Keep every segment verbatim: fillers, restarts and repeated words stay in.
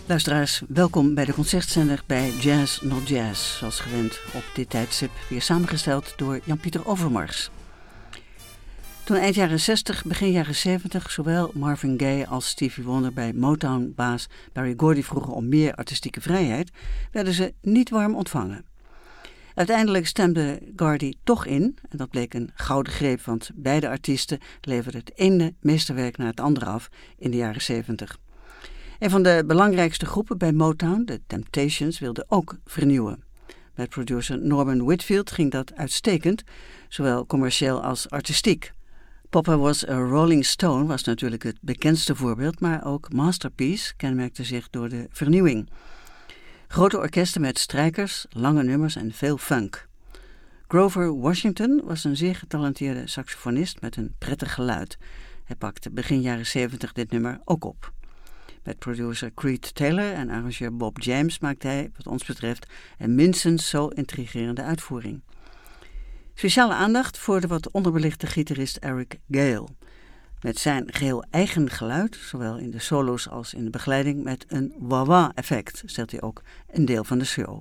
Luisteraars, welkom bij de concertzender bij Jazz Not Jazz. Zoals gewend op dit tijdstip weer samengesteld door Jan-Pieter Overmars. Toen eind jaren zestig, begin jaren zeventig zowel Marvin Gaye als Stevie Wonder bij Motown-baas Berry Gordy vroegen om meer artistieke vrijheid, werden ze niet warm ontvangen. Uiteindelijk stemde Gordy toch in en dat bleek een gouden greep, want beide artiesten leverden het ene meesterwerk na het andere af in de jaren zeventig. Een van de belangrijkste groepen bij Motown, de Temptations, wilde ook vernieuwen. Met producer Norman Whitfield ging dat uitstekend, zowel commercieel als artistiek. Papa Was a Rolling Stone was natuurlijk het bekendste voorbeeld, maar ook Masterpiece kenmerkte zich door de vernieuwing. Grote orkesten met strijkers, lange nummers en veel funk. Grover Washington was een zeer getalenteerde saxofonist met een prettig geluid. Hij pakte begin jaren zeventig dit nummer ook op. Met producer Creed Taylor en arrangeur Bob James maakte hij, wat ons betreft, een minstens zo intrigerende uitvoering. Speciale aandacht voor de wat onderbelichte gitarist Eric Gale. Met zijn geheel eigen geluid, zowel in de solo's als in de begeleiding, met een wah-wah-effect, stelt hij ook een deel van de show.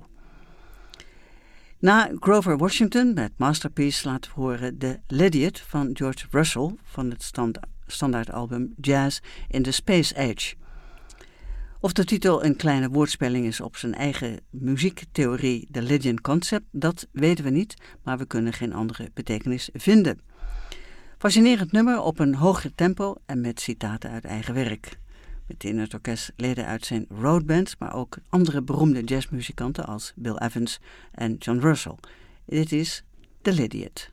Na Grover Washington met Masterpiece laten we horen de Lydiate van George Russell van het stand, standaardalbum Jazz in the Space Age. Of de titel een kleine woordspelling is op zijn eigen muziektheorie, de Lydian Concept, dat weten we niet, maar we kunnen geen andere betekenis vinden. Fascinerend nummer op een hoger tempo en met citaten uit eigen werk. Met in het orkest leden uit zijn roadband, maar ook andere beroemde jazzmuzikanten als Bill Evans en John Russell. Dit is de Lydiate.